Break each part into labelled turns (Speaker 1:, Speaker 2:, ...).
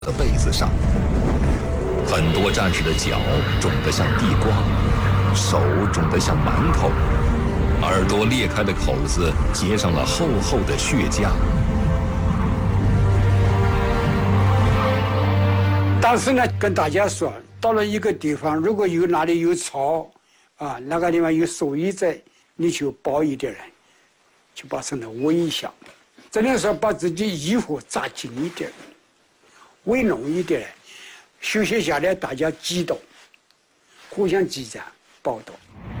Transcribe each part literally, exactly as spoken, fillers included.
Speaker 1: 的被子上。很多战士的脚肿得像地瓜，手肿得像馒头，耳朵裂开的口子结上了厚厚的血痂。
Speaker 2: 当时呢，跟大家说，到了一个地方，如果有哪里有草，啊，那个地方有树叶在，你就包一点人，就把身上围一下。只能说把自己衣服扎紧一点，围拢一点。休息下来，大家激动，互相激战报道。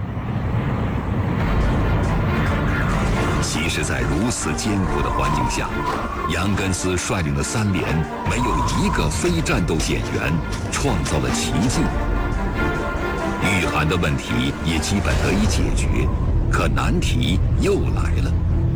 Speaker 1: 其实，在如此艰苦的环境下，杨根思率领的三连没有一个非战斗减员，创造了奇迹。御寒的问题也基本得以解决，可难题又来了。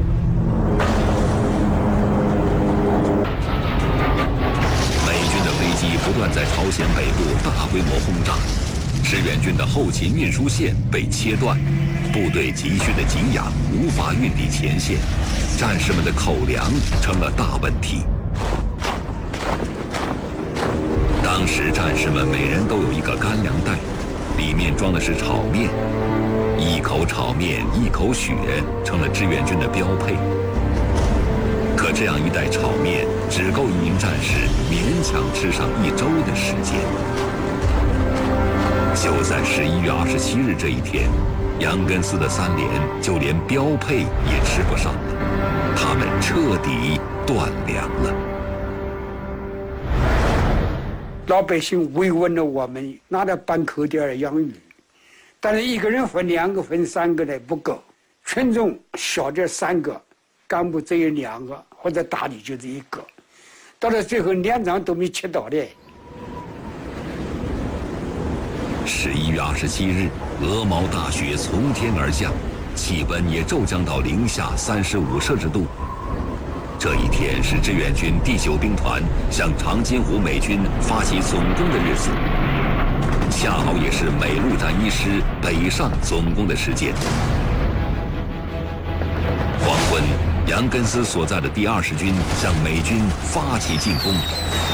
Speaker 1: 美军的飞机不断在朝鲜北部大规模轰炸，志愿军的后勤运输线被切断。部队急需的给养无法运抵前线，战士们的口粮成了大问题。当时战士们每人都有一个干粮袋，里面装的是炒面，一口炒面一口血成了志愿军的标配。可这样一袋炒面只够一名战士勉强吃上一周的时间。就在十一月二十七日这一天，杨根思的三连就连标配也吃不上了，他们彻底断粮了。
Speaker 2: 老百姓慰问了我们，拿了半口点养鱼，但是一个人分两个分三个呢不够，群众小点三个，干部只有两个，或者大的就是一个，到了最后连长都没吃到的。
Speaker 1: 十一月二十七日，鹅毛大雪从天而降，气温也骤降到零下三十五摄氏度。这一天是志愿军第九兵团向长津湖美军发起总攻的日子，恰好也是美陆战一师北上总攻的时间。黄昏，杨根思所在的第二十军向美军发起进攻。